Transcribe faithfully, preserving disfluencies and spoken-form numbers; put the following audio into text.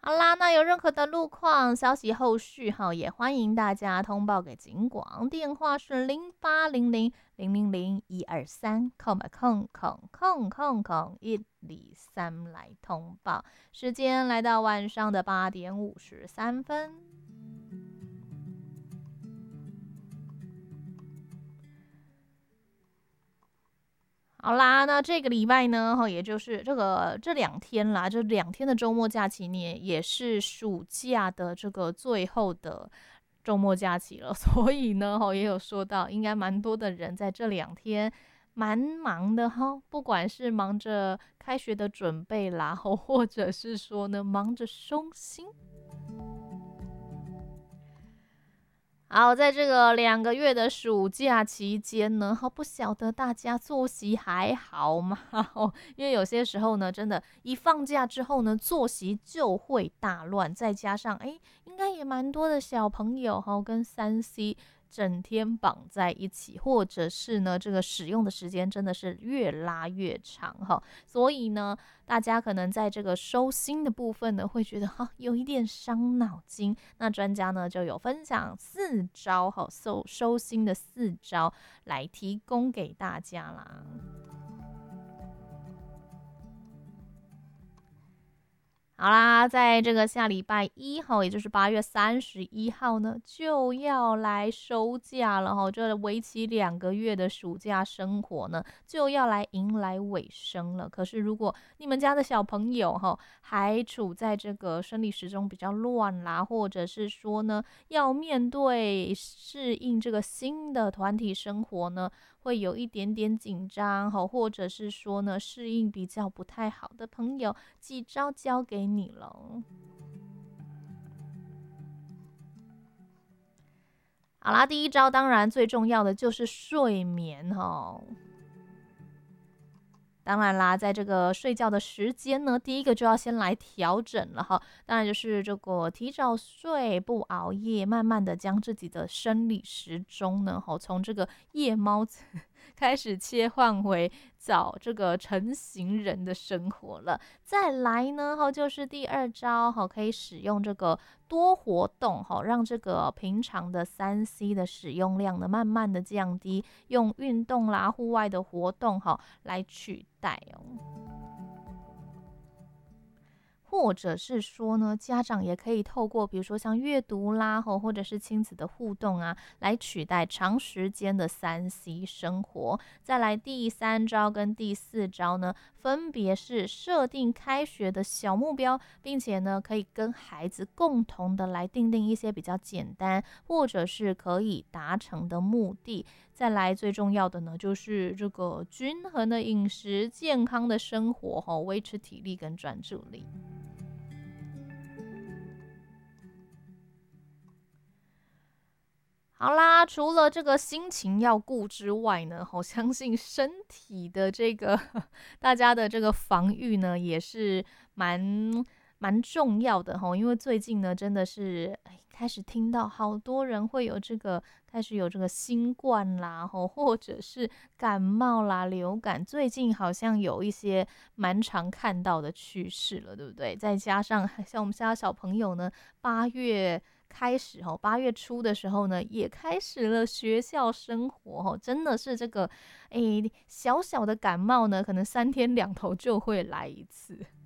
好啦，那有任何的路况消息后续哈，也欢迎大家通报给警广，电话是零八零零零零零一二三空空空空空空一二三来通报。时间来到晚上的八点五十三分。好啦，那这个礼拜呢，哈，也就是这个这两天啦，这两天的周末假期呢，也是暑假的这个最后的周末假期了，所以呢，哈，也有说到，应该蛮多的人在这两天蛮忙的哈，不管是忙着开学的准备啦，或者是说呢，忙着收心。好，在这个两个月的暑假期间呢，好不晓得大家作息还好吗？因为有些时候呢，真的，一放假之后呢，作息就会大乱，再加上哎，应该也蛮多的小朋友哈，跟三 C 整天绑在一起，或者是呢，这个使用的时间真的是越拉越长哈，所以呢，大家可能在这个收心的部分呢，会觉得哈有一点伤脑筋。那专家呢就有分享四招哈收收心的四招来提供给大家啦。好啦，在这个下礼拜一号，也就是八月三十一号呢，就要来收假了哈。这为期两个月的暑假生活呢，就要来迎来尾声了。可是，如果你们家的小朋友哈，还处在这个生理时钟比较乱啦，或者是说呢，要面对适应这个新的团体生活呢，会有一点点紧张哈，或者是说呢，适应比较不太好的朋友，几招教给你了。好啦，第一招当然最重要的就是睡眠哈。当然啦，在这个睡觉的时间呢，第一个就要先来调整了哈。当然就是这个提早睡，不熬夜，慢慢的将自己的生理时钟呢，哈，从这个夜猫子开始切换回早这个成型人的生活了。再来呢，哈，就是第二招哈，可以使用这个多活动哈，让这个平常的三 C 的使用量呢，慢慢的降低，用运动啦、户外的活动哈来取代哦。或者是说呢，家长也可以透过比如说像阅读啦，或者是亲子的互动啊，来取代长时间的三 C 生活。再来第三招跟第四招呢，分别是设定开学的小目标，并且呢，可以跟孩子共同的来定定一些比较简单或者是可以达成的目的。再来最重要的呢，就是这个均衡的饮食、健康的生活哈，维持体力跟专注力。好啦，除了这个心情要顾之外呢，我相信身体的这个大家的这个防御呢，也是蛮蛮重要的哈。因为最近呢，真的是哎开始听到好多人会有这个开始有这个新冠啦，或者是感冒啦、流感，最近好像有一些蛮常看到的趋势了，对不对？再加上像我们家小朋友呢，八月。开始哦，八月初的时候呢，也开始了学校生活哦，真的是这个，诶，小小的感冒呢，可能三天两头就会来一次。